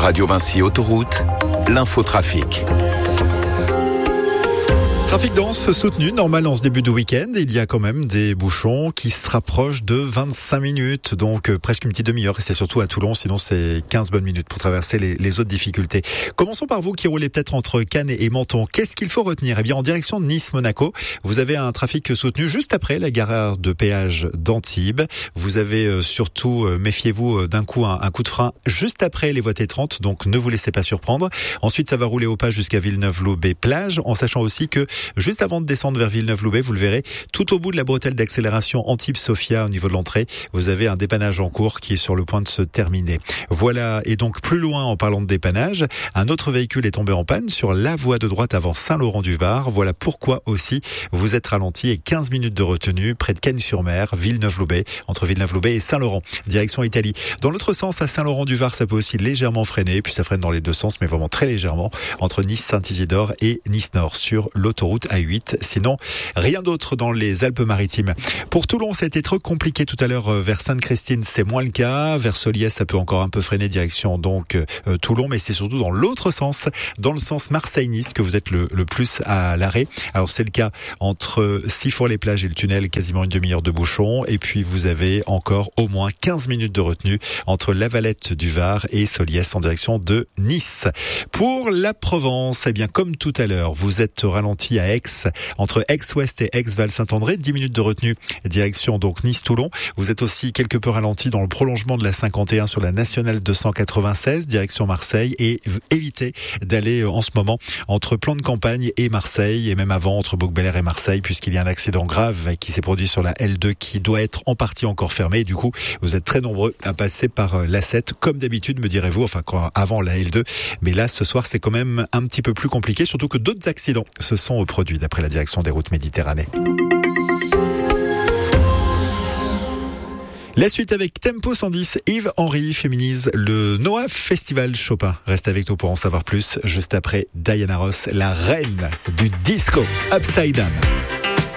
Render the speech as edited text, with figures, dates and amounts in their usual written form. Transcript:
Radio Vinci Autoroute, l'infotrafic. Trafic dense soutenu, normal en ce début de week-end. Il y a quand même des bouchons qui se rapprochent de 25 minutes, donc presque une petite demi-heure. Et c'est surtout à Toulon, sinon c'est 15 bonnes minutes pour traverser les autres difficultés. Commençons par vous qui roulez peut-être entre Cannes et Menton. Qu'est-ce qu'il faut retenir ? Eh bien, en direction de Nice-Monaco, vous avez un trafic soutenu juste après la gare de péage d'Antibes. Vous avez surtout, méfiez-vous d'un coup, un coup de frein juste après les voies T30, donc ne vous laissez pas surprendre. Ensuite, ça va rouler au pas jusqu'à Villeneuve-Loubet-Plage, en sachant aussi que juste avant de descendre vers Villeneuve-Loubet, vous le verrez, tout au bout de la bretelle d'accélération Antibes-Sofia au niveau de l'entrée, vous avez un dépannage en cours qui est sur le point de se terminer. Voilà, et donc plus loin en parlant de dépannage, un autre véhicule est tombé en panne sur la voie de droite avant Saint-Laurent-du-Var. Voilà pourquoi aussi vous êtes ralenti et 15 minutes de retenue près de Cagnes-sur-Mer, Villeneuve-Loubet, entre Villeneuve-Loubet et Saint-Laurent, direction Italie. Dans l'autre sens, à Saint-Laurent-du-Var, ça peut aussi légèrement freiner, puis ça freine dans les deux sens, mais vraiment très légèrement, entre Nice-Saint-Isidore et Nice-Nord sur l'autoroute A8. Sinon, rien d'autre dans les Alpes-Maritimes. Pour Toulon, ça a été trop compliqué tout à l'heure vers Sainte-Christine, c'est moins le cas. Vers Soliès, ça peut encore un peu freiner direction donc Toulon, mais c'est surtout dans l'autre sens, dans le sens Marseille-Nice que vous êtes le plus à l'arrêt. Alors c'est le cas entre Sifour-les-Plages et le tunnel, quasiment une demi-heure de bouchon. Et puis vous avez encore au moins 15 minutes de retenue entre la Valette du Var et Soliès en direction de Nice. Pour la Provence, eh bien comme tout à l'heure, vous êtes ralenti à Aix, entre Aix-Ouest et Aix-Val-Saint-André, 10 minutes de retenue, direction donc Nice-Toulon. Vous êtes aussi quelque peu ralenti dans le prolongement de la 51 sur la nationale 296, direction Marseille, et évitez d'aller en ce moment entre Plan de Campagne et Marseille, et même avant entre Bouc-Bel-Air et Marseille, puisqu'il y a un accident grave qui s'est produit sur la L2 qui doit être en partie encore fermée. Et du coup, vous êtes très nombreux à passer par l'A7, comme d'habitude, me direz-vous, enfin avant la L2. Mais là, ce soir, c'est quand même un petit peu plus compliqué, surtout que d'autres accidents se sont produits d'après la direction des routes Méditerranée. La suite avec Tempo 110, Yves-Henry féminise le Noah Festival Chopin. Reste avec nous pour en savoir plus, juste après Diana Ross, la reine du disco Upside Down.